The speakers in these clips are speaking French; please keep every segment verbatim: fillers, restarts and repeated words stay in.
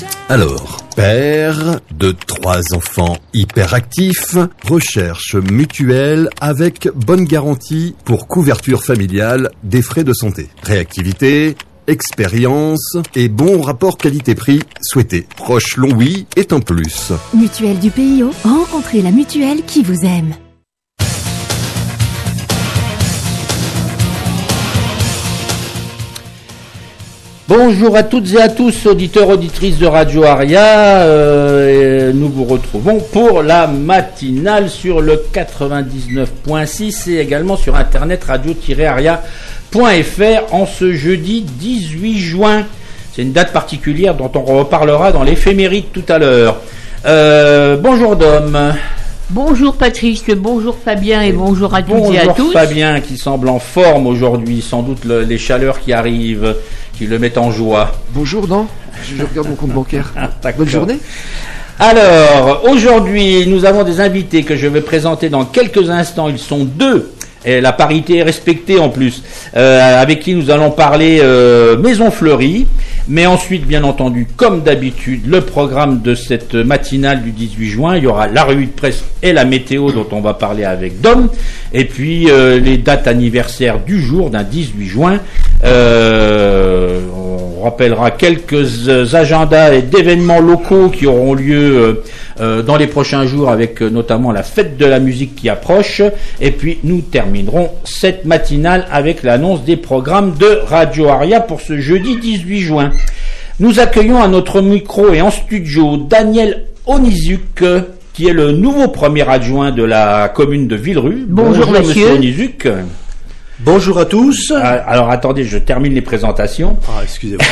Alors, père de trois enfants hyperactifs, recherche mutuelle avec bonne garantie pour couverture familiale des frais de santé. Réactivité, expérience et bon rapport qualité-prix souhaité. Proche Longwy est un plus. Mutuelle du P I O, rencontrez la mutuelle qui vous aime. Bonjour à toutes et à tous, auditeurs, auditrices de Radio Aria. Euh, nous vous retrouvons pour la matinale sur le quatre-vingt-dix-neuf point six et également sur internet radio tiret aria point f r en ce jeudi dix-huit juin. C'est une date particulière dont on reparlera dans l'éphéméride tout à l'heure. Euh, bonjour Dom. Bonjour Patrice, bonjour Fabien et bonjour à toutes bonjour et à tous. Bonjour Fabien qui semble en forme aujourd'hui, sans doute le, les chaleurs qui arrivent, qui le mettent en joie. Bonjour Dan, je regarde mon compte bancaire. Ah, bonne journée. Alors, aujourd'hui, nous avons des invités que je vais présenter dans quelques instants. Ils sont deux. Et la parité est respectée en plus, euh, avec qui nous allons parler euh, Maison Fleurie, mais ensuite, bien entendu, comme d'habitude, le programme de cette matinale du dix-huit juin, il y aura la revue de presse et la météo dont on va parler avec Dom, et puis euh, les dates anniversaires du jour d'un dix-huit juin. Euh, on rappellera quelques agendas et d'événements locaux qui auront lieu euh, euh, dans les prochains jours, avec euh, notamment la fête de la musique qui approche, et puis nous terminons terminerons cette matinale avec l'annonce des programmes de Radio Aria pour ce jeudi dix-huit juin. Nous accueillons à notre micro et en studio Daniel Onizuc, qui est le nouveau premier adjoint de la commune de Villerue. Bonjour, Bonjour monsieur. monsieur Onizuc. Bonjour à tous. Alors attendez, je termine les présentations. Ah, excusez-moi.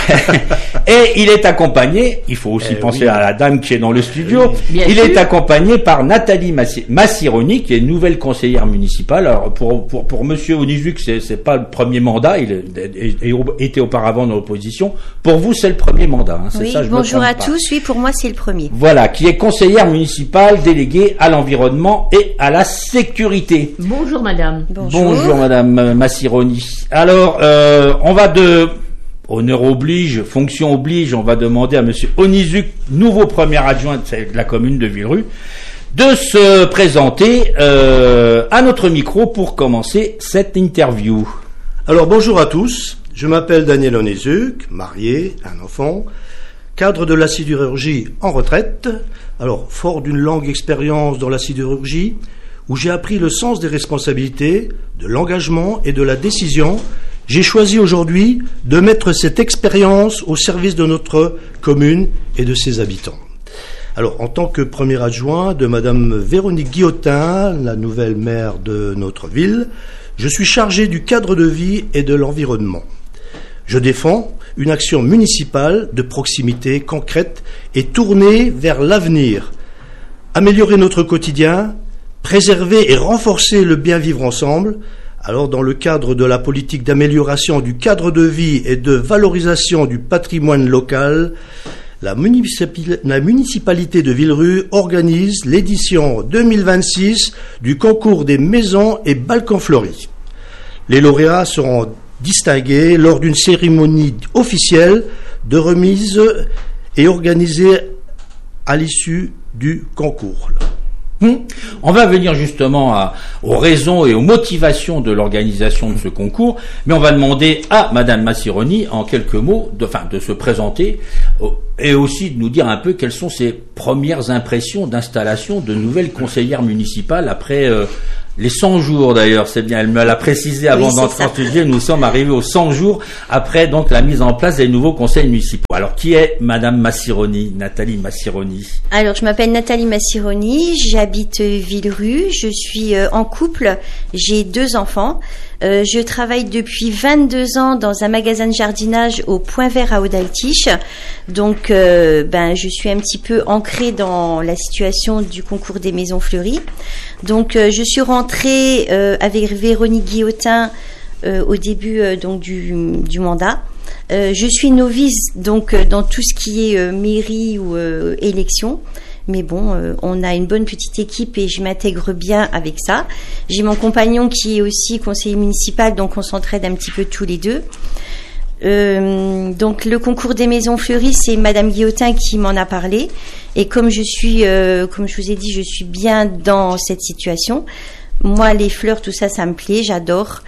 Et il est accompagné, il faut aussi eh penser oui. à la dame qui est dans le studio, Bien il sûr. est accompagné par Nathalie Massironi, qui est nouvelle conseillère municipale. Alors pour pour pour monsieur Onizuc, c'est c'est pas le premier mandat, il était auparavant dans l'opposition. Pour vous, c'est le premier mandat, hein, c'est oui, ça, je bonjour me à trompe tous, oui, pour moi c'est le premier. Voilà, qui est conseillère municipale déléguée à l'environnement et à la sécurité. Bonjour madame. Bonjour, Bonjour madame Massironi. Alors, euh, on va de honneur oblige, fonction oblige, on va demander à monsieur Onizuc, nouveau premier adjoint de la commune de Villerue, de se présenter euh, à notre micro pour commencer cette interview. Alors, bonjour à tous. Je m'appelle Daniel Onizuc, marié, un enfant, cadre de la sidérurgie en retraite. Alors, fort d'une longue expérience dans la sidérurgie, où j'ai appris le sens des responsabilités, de l'engagement et de la décision, j'ai choisi aujourd'hui de mettre cette expérience au service de notre commune et de ses habitants. Alors, en tant que premier adjoint de Madame Véronique Guillotin, la nouvelle maire de notre ville, je suis chargé du cadre de vie et de l'environnement. Je défends une action municipale de proximité concrète et tournée vers l'avenir. Améliorer notre quotidien, préserver et renforcer le bien vivre ensemble. Alors, dans le cadre de la politique d'amélioration du cadre de vie et de valorisation du patrimoine local, la, municipal... la municipalité de Villerue organise l'édition deux mille vingt-six du concours des maisons et balcons fleuris. Les lauréats seront distingués lors d'une cérémonie officielle de remise et organisée à l'issue du concours. Hum. On va venir justement à, aux raisons et aux motivations de l'organisation de ce concours, mais on va demander à Madame Massironi, en quelques mots, de, enfin, de se présenter et aussi de nous dire un peu quelles sont ses premières impressions d'installation de nouvelles conseillères municipales après euh, les cent jours d'ailleurs. C'est bien, elle me l'a précisé avant oui, d'entrer en studio. Nous sommes arrivés aux cent jours après donc la mise en place des nouveaux conseils municipaux. Alors, qui est Madame Massironi, Nathalie Massironi? Alors, je m'appelle Nathalie Massironi, j'habite Villerue, je suis euh, en couple, j'ai deux enfants. Euh, je travaille depuis vingt-deux ans dans un magasin de jardinage au Point Vert à Haut-d'Altiche. Donc, euh, ben, je suis un petit peu ancrée dans la situation du concours des maisons fleuries. Donc, euh, je suis rentrée euh, avec Véronique Guillotin euh, au début euh, donc du, du mandat. Euh, je suis novice donc euh, dans tout ce qui est euh, mairie ou euh, élection. Mais bon, euh, on a une bonne petite équipe et je m'intègre bien avec ça. J'ai mon compagnon qui est aussi conseiller municipal, donc on s'entraide un petit peu tous les deux. Euh, donc le concours des maisons fleuries, c'est Madame Guillotin qui m'en a parlé. Et comme je suis, euh, comme je vous ai dit, je suis bien dans cette situation. Moi, les fleurs, tout ça, ça me plaît, j'adore.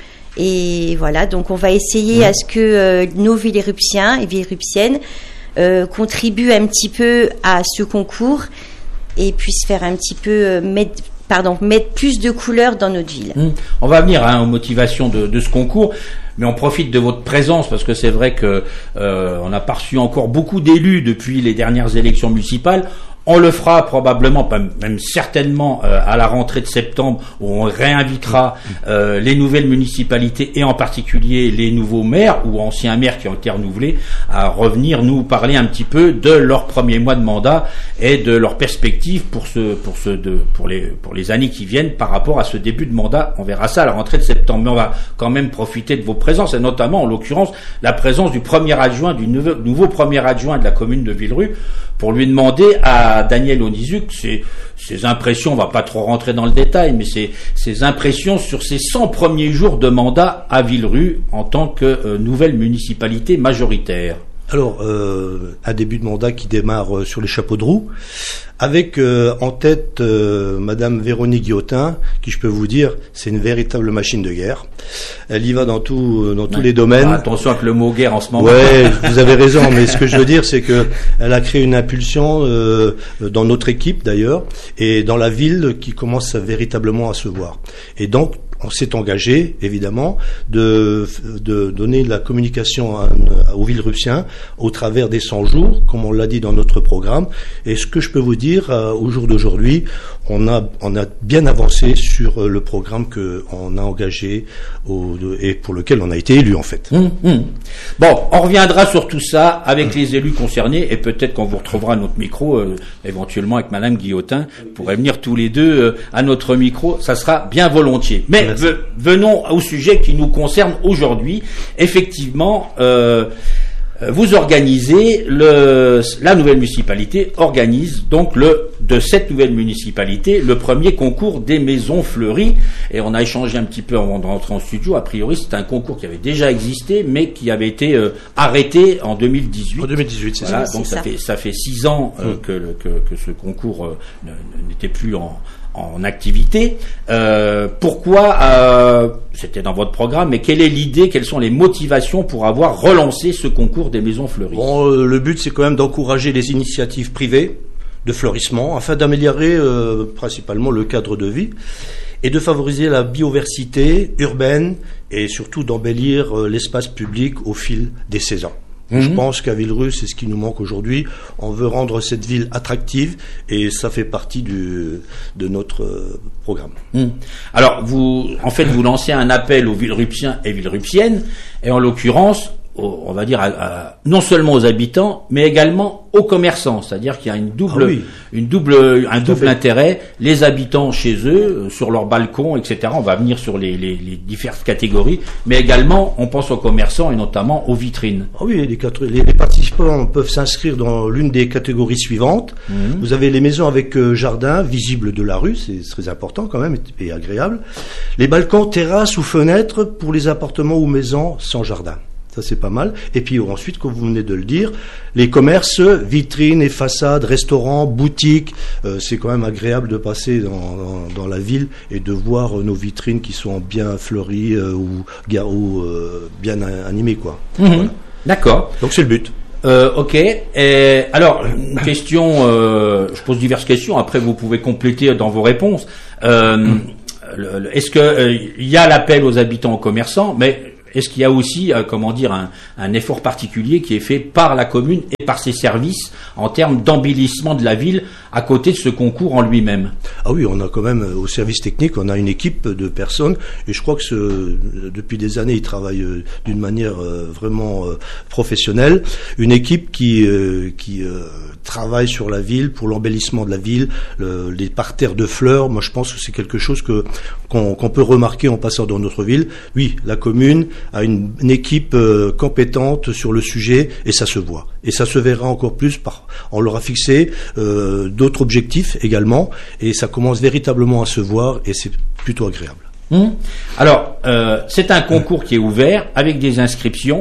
Et voilà, donc on va essayer mmh. à ce que euh, nos Villérupsiens et Villérupsiennes euh, contribuent un petit peu à ce concours et puissent faire un petit peu euh, mettre, pardon, mettre plus de couleurs dans notre ville. Mmh. On va venir hein, aux motivations de, de ce concours. Mais on profite de votre présence parce que c'est vrai que euh, on n'a pas reçu encore beaucoup d'élus depuis les dernières élections municipales. On le fera probablement, même certainement, euh, à la rentrée de septembre, où on réinvitera euh, les nouvelles municipalités et en particulier les nouveaux maires ou anciens maires qui ont été renouvelés à revenir nous parler un petit peu de leur premier mois de mandat et de leurs perspectives pour ce, pour ce, de, pour les, pour les années qui viennent par rapport à ce début de mandat. On verra ça à la rentrée de septembre, mais on va quand même profiter de vos présences et notamment, en l'occurrence, la présence du premier adjoint, du nouveau, nouveau premier adjoint de la commune de Villerue, pour lui demander à Daniel Onizuc ses, ses impressions, on va pas trop rentrer dans le détail, mais ses, ses impressions sur ses cent premiers jours de mandat à Villerue en tant que euh, nouvelle municipalité majoritaire. Alors, euh, un début de mandat qui démarre euh, sur les chapeaux de roue, avec euh, en tête euh, Madame Véronique Guillotin, qui je peux vous dire, c'est une véritable machine de guerre. Elle y va dans tout, dans tous ouais. les domaines. Ah, attention avec le mot guerre en ce moment. Ouais, vous avez raison, mais ce que je veux dire, c'est que elle a créé une impulsion euh, dans notre équipe d'ailleurs, et dans la ville qui commence véritablement à se voir. Et donc, on s'est engagé, évidemment, de, de donner de la communication à, à, aux Villérupsiens au travers des cent jours, comme on l'a dit dans notre programme. Et ce que je peux vous dire, euh, au jour d'aujourd'hui, on a, on a bien avancé sur euh, le programme qu'on a engagé au, de, et pour lequel on a été élu, en fait. Mmh, mmh. Bon, on reviendra sur tout ça avec mmh. les élus concernés et peut-être qu'on vous retrouvera à notre micro, euh, éventuellement avec Madame Guillotin, pourrait venir tous les deux euh, à notre micro, ça sera bien volontiers. Mais Ve- venons au sujet qui nous concerne aujourd'hui. Effectivement, euh, vous organisez le, la nouvelle municipalité organise donc le de cette nouvelle municipalité le premier concours des maisons fleuries. Et on a échangé un petit peu avant de rentrer en studio. A priori, c'est un concours qui avait déjà existé, mais qui avait été euh, arrêté en deux mille dix-huit. En deux mille dix-huit, c'est voilà, ça. Donc c'est ça, ça fait ça fait six ans euh, mmh. que, le, que que ce concours euh, ne, n'était plus en en activité. Euh, pourquoi euh, c'était dans votre programme, mais quelle est l'idée, quelles sont les motivations pour avoir relancé ce concours des maisons fleuries? Bon, euh, le but, c'est quand même d'encourager les initiatives privées de fleurissement afin d'améliorer euh, principalement le cadre de vie et de favoriser la biodiversité urbaine et surtout d'embellir euh, l'espace public au fil des saisons. Mmh. Je pense qu'à Villerue, c'est ce qui nous manque aujourd'hui. On veut rendre cette ville attractive et ça fait partie du, de notre euh, programme. Mmh. Alors, vous, en fait, vous lancez un appel aux Villérupsiens et Villérupsiennes, et en l'occurrence, aux, on va dire, à, à, non seulement aux habitants, mais également aux commerçants. C'est-à-dire qu'il y a une double, ah oui. une double, un double intérêt. Les habitants chez eux, sur leur balcon, et cetera. On va venir sur les, les, les diverses catégories, mais également, on pense aux commerçants et notamment aux vitrines. Ah oui, les, les, les participants peuvent s'inscrire dans l'une des catégories suivantes. Mmh. Vous avez les maisons avec euh, jardin visible de la rue, c'est très important quand même et, et agréable. Les balcons, terrasses ou fenêtres pour les appartements ou maisons sans jardin. Ça, c'est pas mal. Et puis ensuite, comme vous venez de le dire, les commerces, vitrines et façades, restaurants, boutiques, euh, c'est quand même agréable de passer dans, dans, dans la ville et de voir euh, nos vitrines qui sont bien fleuries euh, ou, ou euh, bien animées, quoi. Mmh. Voilà. D'accord. Donc c'est le but. Euh, ok. Et alors, une question, euh, je pose diverses questions, après vous pouvez compléter dans vos réponses. Euh, mmh. le, le, est-ce que euh, il y a l'appel aux habitants, aux commerçants, mais est-ce qu'il y a aussi, euh, comment dire, un, un effort particulier qui est fait par la commune et par ses services en termes d'embellissement de la ville à côté de ce concours en lui-même? Ah oui, on a quand même, au service technique, on a une équipe de personnes et je crois que ce, depuis des années, ils travaillent euh, d'une manière euh, vraiment euh, professionnelle. Une équipe qui, euh, qui euh, travaille sur la ville, pour l'embellissement de la ville, le, les parterres de fleurs. Moi, je pense que c'est quelque chose que qu'on, qu'on peut remarquer en passant dans notre ville. Oui, la commune a une, une équipe euh, compétente sur le sujet et ça se voit. Et ça se verra encore plus par, on leur a fixé euh, d'autres objectifs également et ça commence véritablement à se voir et c'est plutôt agréable. Mmh. Alors, euh, c'est un concours qui est ouvert avec des inscriptions.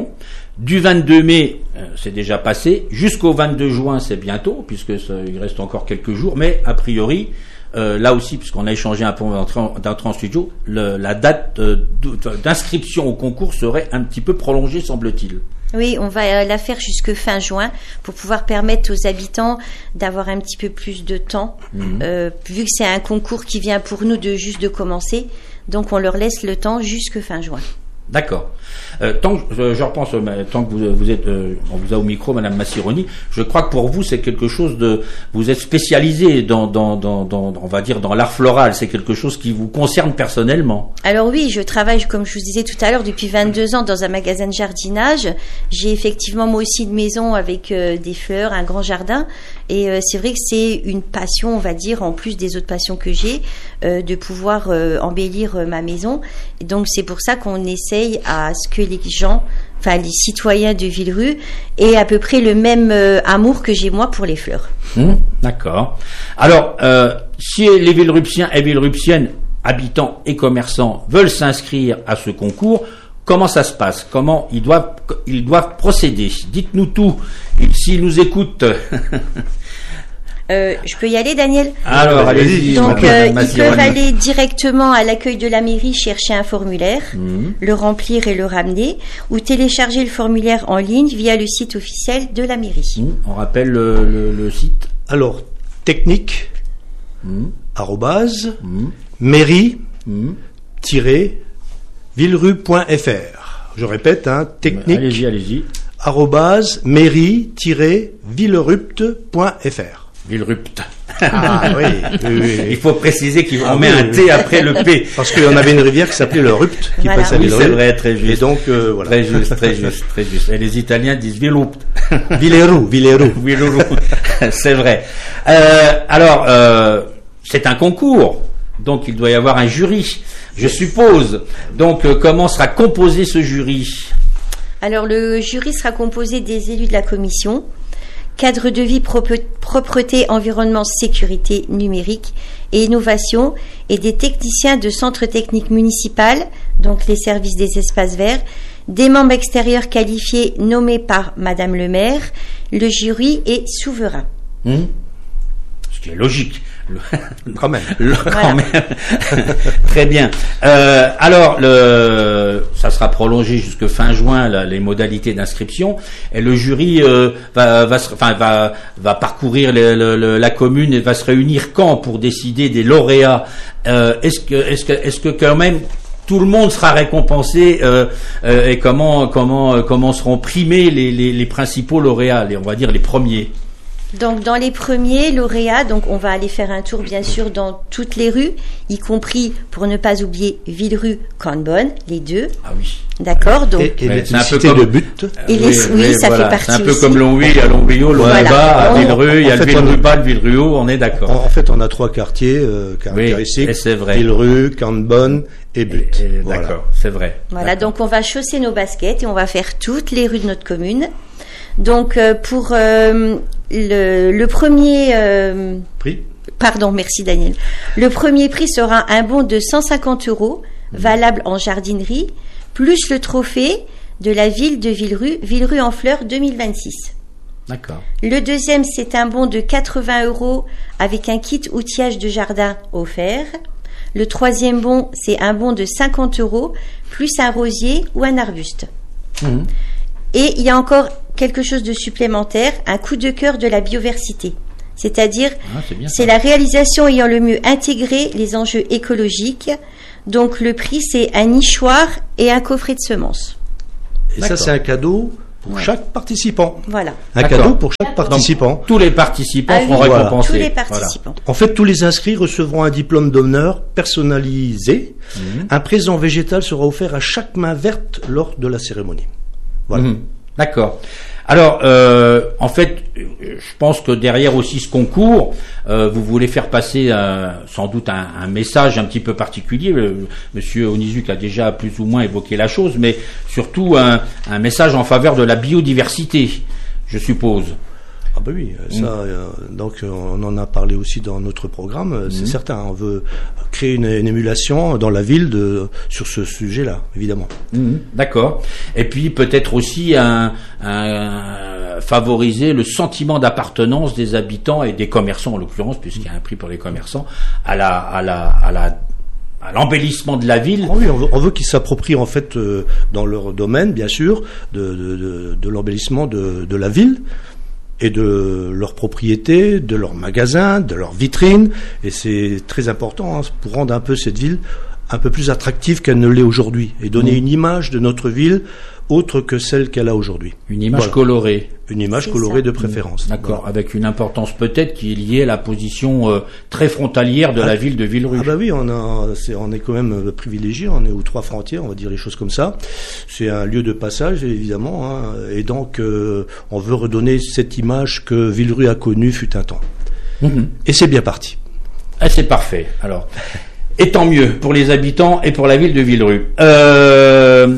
du vingt-deux mai, euh, c'est déjà passé, jusqu'au vingt-deux juin, c'est bientôt, puisque ça, il reste encore quelques jours, mais a priori, euh, là aussi, puisqu'on a échangé un peu d'entrée en studio, le, la date euh, d'inscription au concours serait un petit peu prolongée, semble-t-il. Oui, on va la faire jusque fin juin pour pouvoir permettre aux habitants d'avoir un petit peu plus de temps, mmh. euh, vu que c'est un concours qui vient pour nous de juste de commencer, donc on leur laisse le temps jusque fin juin. D'accord. Euh, tant que euh, je repense, euh, tant que vous, vous êtes, euh, on vous a au micro, Madame Massironi, je crois que pour vous c'est quelque chose de, vous êtes spécialisé dans, dans, dans, dans, on va dire dans l'art floral. C'est quelque chose qui vous concerne personnellement. Alors oui, je travaille, comme je vous disais tout à l'heure, depuis vingt-deux ans dans un magasin de jardinage. J'ai effectivement moi aussi une maison avec euh, des fleurs, un grand jardin, et euh, c'est vrai que c'est une passion, on va dire, en plus des autres passions que j'ai, euh, de pouvoir euh, embellir euh, ma maison. Et donc c'est pour ça qu'on essaie à ce que les gens, enfin les citoyens de Villerue, aient à peu près le même euh, amour que j'ai moi pour les fleurs. Mmh, d'accord. Alors, euh, si les Villerupsiens et Villerupsiennes, habitants et commerçants, veulent s'inscrire à ce concours, comment ça se passe? Comment ils doivent, ils doivent procéder? Dites-nous tout. S'ils nous écoutent. Euh, je peux y aller, Daniel? Alors, allez-y. Donc, euh, ils peuvent aller directement à l'accueil de la mairie, chercher un formulaire, mmh. le remplir et le ramener, ou télécharger le formulaire en ligne via le site officiel de la mairie. Mmh. On rappelle le, le, le site. Alors, technique, mmh. arrobase, mmh. mairie, mmh. tiré, villerue point f r. Je répète, hein, technique, allez-y, allez-y. arrobase, mairie, tiré, villerupt point f r. Villerupt. Ah oui, oui, oui. Il faut préciser qu'on ah, met oui, un oui. T après le P. Parce qu'on avait une rivière qui s'appelait le Rupt, qui voilà. passait à Oui, Villerupt. c'est vrai, très juste. Et donc, euh, voilà. Très juste, très juste, très juste. Et les Italiens disent Villerupt. Villerou, Villerou. Villerou. C'est vrai. Euh, alors, euh, c'est un concours. Donc, il doit y avoir un jury, je suppose. Donc, euh, comment sera composé ce jury? Alors, le jury sera composé des élus de la commission, cadre de vie, propreté, environnement, sécurité, numérique et innovation, et des techniciens de centre technique municipal, donc les services des espaces verts, des membres extérieurs qualifiés nommés par Madame le maire. Le jury est souverain. Mmh. Ce qui est logique. Quand même. Le, voilà. Quand même. Très bien. Euh, alors, le, ça sera prolongé jusque fin juin, là, les modalités d'inscription. Et le jury euh, va, va, enfin, va, va parcourir le, le, le, la commune et va se réunir quand pour décider des lauréats. Euh, est-ce que, est-ce que, est-ce que quand même tout le monde sera récompensé euh, euh, et comment, comment, euh, comment seront primés les, les, les principaux lauréats, les, on va dire les premiers? Donc, dans les premiers lauréats, donc on va aller faire un tour, bien sûr, dans toutes les rues, y compris, pour ne pas oublier, Villerue, Cornbonne, les deux. Ah oui. d'accord. Donc, et, et ouais, les cités comme... de but. Et les, oui, oui, oui, ça voilà. fait partie. C'est un peu aussi. comme Longwy, à Longwy-Haut, voilà. Longwy-Bas, à On, Villerue, il y a le Villerue-Bas, le Villerue-Haut, on est d'accord. En, en fait, on a trois quartiers euh, caractéristiques. Oui, c'est vrai. Villerue, Cornbonne et But. Et, et, voilà. D'accord, c'est vrai. Voilà, donc on va chausser nos baskets et on va faire toutes les rues de notre commune. Donc, euh, pour euh, le, le premier... Euh, prix. Pardon, merci Daniel. Le premier prix sera un bon de cent cinquante euros, valable en jardinerie, plus le trophée de la ville de Villerue, Villerue en fleurs deux mille vingt-six. D'accord. Le deuxième, c'est un bon de quatre-vingts euros avec un kit outillage de jardin offert. Le troisième bon, c'est un bon de cinquante euros, plus un rosier ou un arbuste. Mmh. Et il y a encore quelque chose de supplémentaire, un coup de cœur de la biodiversité. C'est-à-dire, ah, c'est, c'est la réalisation ayant le mieux intégré les enjeux écologiques. Donc, le prix, c'est un nichoir et un coffret de semences. Et D'accord. ça, c'est un cadeau pour ouais. chaque participant. Voilà. Un D'accord. cadeau pour chaque participant. Donc, tous les participants ah, seront oui, récompensés. Tous les participants. Voilà. En fait, tous les inscrits recevront un diplôme d'honneur personnalisé. Mmh. Un présent végétal sera offert à chaque main verte lors de la cérémonie. Voilà. Mmh. D'accord. Alors, euh, en fait, je pense que derrière aussi ce concours, euh, vous voulez faire passer euh, sans doute un, un message un petit peu particulier. Le, Monsieur Onizuc a déjà plus ou moins évoqué la chose, mais surtout un, un message en faveur de la biodiversité, je suppose. Ah Ah bah oui, ça, mmh. euh, donc on en a parlé aussi dans notre programme, c'est mmh. certain, on veut créer une, une émulation dans la ville de, sur ce sujet-là, évidemment. Mmh. D'accord. Et puis peut-être aussi un, un, favoriser le sentiment d'appartenance des habitants et des commerçants en l'occurrence, puisqu'il y a un prix pour les commerçants, à la, à la, à la à l'embellissement de la ville. Oh oui, on veut, on veut qu'ils s'approprient en fait euh, dans leur domaine, bien sûr, de, de, de, de l'embellissement de, de la ville et de leurs propriétés, de leurs magasins, de leurs vitrines. Et c'est très important hein, pour rendre un peu cette ville un peu plus attractive qu'elle ne l'est aujourd'hui et donner mmh. une image de notre ville autre que celle qu'elle a aujourd'hui. Une image voilà. colorée. Une image c'est colorée ça. De préférence. D'accord, voilà. Avec une importance peut-être qui est liée à la position euh, très frontalière de ah, la ville de Villerupt. Ah bah oui, on, a, c'est, on est quand même privilégié, on est aux trois frontières, on va dire les choses comme ça. C'est un lieu de passage, évidemment, hein, et donc euh, on veut redonner cette image que Villerupt a connue fut un temps. Mm-hmm. Et c'est bien parti. Ah, c'est parfait, alors. Et tant mieux pour les habitants et pour la ville de Villerupt. Euh...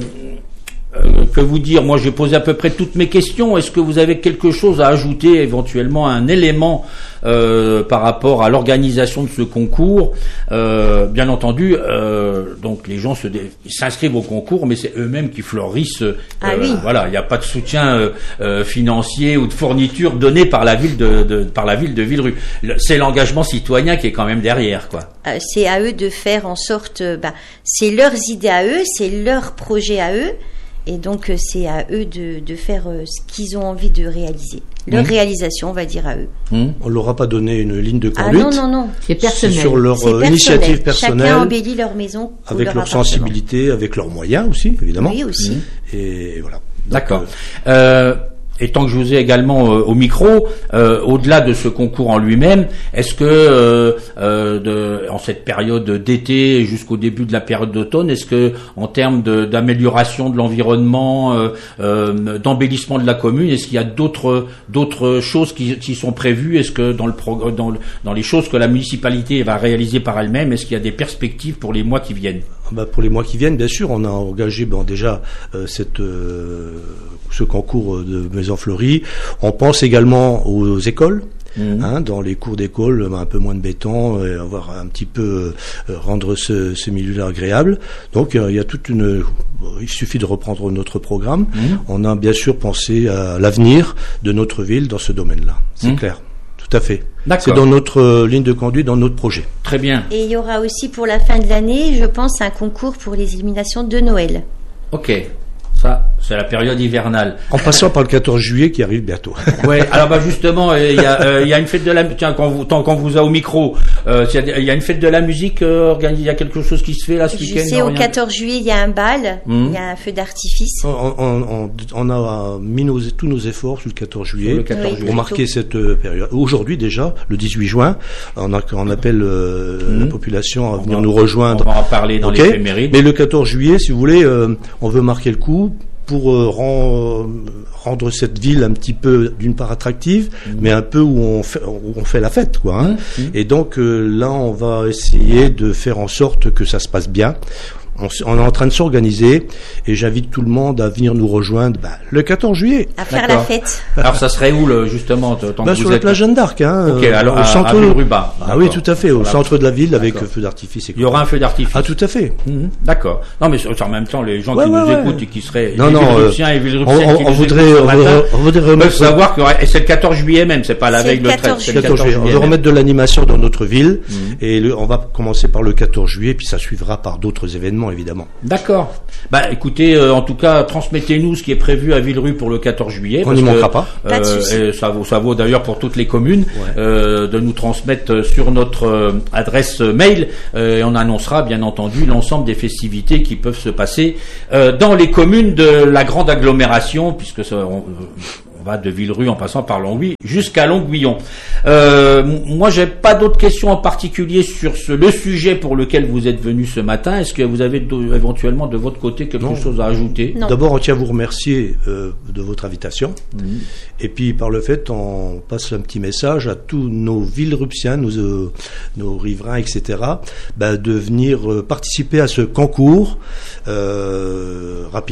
Euh, que vous dire, moi j'ai posé à peu près toutes mes questions. Est-ce que vous avez quelque chose à ajouter, éventuellement un élément euh, par rapport à l'organisation de ce concours? euh, Bien entendu, euh, donc les gens se dé- s'inscrivent au concours, mais c'est eux-mêmes qui fleurissent. Euh, ah oui. Voilà, il n'y a pas de soutien euh, euh, financier ou de fourniture donné par la ville de, de par la ville de Villerupt. C'est l'engagement citoyen qui est quand même derrière, quoi. Euh, c'est à eux de faire en sorte, euh, bah, c'est leurs idées à eux, c'est leur projet à eux. Et donc, c'est à eux de, de faire ce qu'ils ont envie de réaliser. Leur mmh. réalisation, on va dire à eux. Mmh. On ne leur a pas donné une ligne de conduite. Ah non, non, non. C'est personnel. C'est sur leur c'est personnel. initiative personnelle. Chacun embellit leur maison. Avec leur, leur sensibilité, avec leurs moyens aussi, évidemment. Oui, aussi. Mmh. Et voilà. Donc, d'accord. Euh, et tant que je vous ai également euh, au micro, euh, au-delà de ce concours en lui-même, est-ce que euh, euh, de, en cette période d'été jusqu'au début de la période d'automne, est-ce que en termes de, d'amélioration de l'environnement, euh, euh, d'embellissement de la commune, est-ce qu'il y a d'autres d'autres choses qui, qui sont prévues? Est-ce que dans le progr- dans, le, dans les choses que la municipalité va réaliser par elle-même, est-ce qu'il y a des perspectives pour les mois qui viennent? Bah pour les mois qui viennent, bien sûr, on a engagé bon, déjà euh, cette, euh, ce concours de Maison Fleurie. On pense également aux écoles. Mmh. Hein, dans les cours d'école, un peu moins de béton, et avoir un petit peu euh, rendre ce, ce milieu-là agréable. Donc euh, il y a toute une, il suffit de reprendre notre programme. Mmh. On a bien sûr pensé à l'avenir de notre ville dans ce domaine-là. C'est mmh. clair. Tout à fait. D'accord. C'est dans notre euh, ligne de conduite, dans notre projet. Très bien. Et il y aura aussi pour la fin de l'année, je pense, un concours pour les illuminations de Noël. Ok. Ça, c'est la période hivernale. En passant par le quatorze juillet qui arrive bientôt. Ouais. Alors bah justement, il y a, euh, il y a une fête de la. Tiens, quand vous, tant qu'on vous a au micro, euh, il y a une fête de la musique. Euh, il y a quelque chose qui se fait là ce je week-end. Je sais, au quatorze juillet, il y a un bal, mmh. il y a un feu d'artifice. On, on, on, on a mis nos, tous nos efforts sur le quatorze juillet, le quatorze oui, juillet. pour marquer cette euh, période. Aujourd'hui déjà, le dix-huit juin, on, a, on appelle euh, mmh. la population à venir va, nous rejoindre. On va en parler dans okay. l'éphéméride. Mais le quatorze juillet, si vous voulez, euh, on veut marquer le coup pour euh, rend, rendre cette ville un petit peu, d'une part attractive, mmh. mais un peu où on fait, où on fait la fête, quoi. Hein. Mmh. Et donc euh, là, on va essayer de faire en sorte que ça se passe bien. On, on est en train de s'organiser et j'invite tout le monde à venir nous rejoindre bah, le quatorze juillet. À faire D'accord. la fête. Alors ça serait où le, justement tant bah, que sur vous la êtes... plage Jeanne d'Arc, hein, Ok, alors au à, centre à Villerupt-Bas. Ah oui, tout à fait, au voilà. centre de la ville avec D'accord. feu d'artifice. Et Il y aura un feu d'artifice. Ah tout à fait. Mmh. D'accord. Non mais en même temps, les gens ouais, qui ouais, nous ouais. écoutent et qui seraient non, les non, Villerupt-tiens euh, et Villerupt-tiennes on, qui on nous voudrait, écoutent ce on matin, voudrait, on voudrait remettre... peuvent savoir que et c'est le quatorze juillet même, c'est pas la c'est veille de treize, c'est le quatorze juillet. On veut remettre de l'animation dans notre ville mmh. et le, on va commencer par le quatorze juillet puis ça suivra par d'autres événements évidemment. D'accord. Bah écoutez, euh, en tout cas, transmettez-nous ce qui est prévu à Villerupt pour le quatorze juillet. On n'y manquera pas. Euh, pas de souci. et ça vaut, ça vaut d'ailleurs pour toutes les communes ouais. euh, de nous transmettre sur notre euh, adresse mail euh, et on annoncera bien entendu l'ensemble des festivités qui peuvent se passer euh, dans les communes de la grande agglomération, puisque ça, on, on va de Villerupt en passant par Longwy jusqu'à Longuillon. Euh, moi, j'ai pas d'autres questions en particulier sur ce, le sujet pour lequel vous êtes venu ce matin. Est-ce que vous avez de, éventuellement de votre côté quelque non. chose à ajouter? Non. D'abord, on tient à vous remercier euh, de votre invitation. Mmh. Et puis, par le fait, on passe un petit message à tous nos Villeruptiens, nos, euh, nos riverains, et cetera, bah, de venir euh, participer à ce concours euh, rapidement.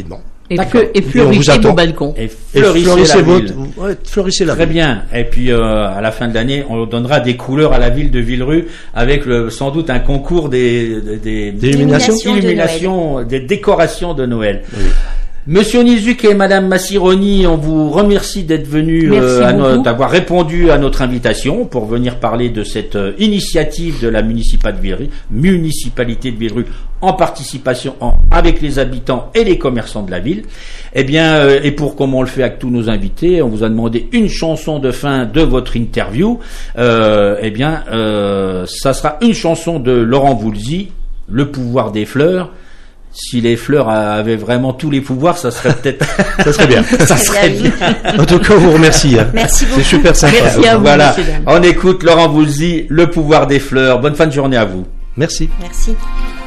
Et, D'accord. fleu- et Et on vous fleurissez attend. vos balcons. Et Et fleurissez fleurissez la votre, ville. ouais, fleurissez la Très ville. bien. Et puis euh, à la fin de l'année, on donnera des couleurs à la ville de Villerue avec le, sans doute un concours des, des, des, D'illumination. Illumination de illuminations, des décorations de Noël. Monsieur Onizuc et Madame Massironi, on vous remercie d'être venus, Merci euh, à no- beaucoup. d'avoir répondu à notre invitation pour venir parler de cette euh, initiative de la municipalité de Villerue, municipalité de Villerue, en participation en- avec les habitants et les commerçants de la ville. Eh bien, euh, et pour comme on le fait avec tous nos invités, on vous a demandé une chanson de fin de votre interview. Euh, eh bien, euh, ça sera une chanson de Laurent Voulzy, Le pouvoir des fleurs. Si les fleurs avaient vraiment tous les pouvoirs, ça serait peut-être, Ça serait bien. ça Très serait bien, bien. oui. En tout cas, on vous remercie. hein. Merci beaucoup. C'est super sympa. Merci à vous, Voilà. messieurs, dames. On écoute Laurent Voulzy, Le pouvoir des fleurs. Bonne fin de journée à vous. Merci. Merci.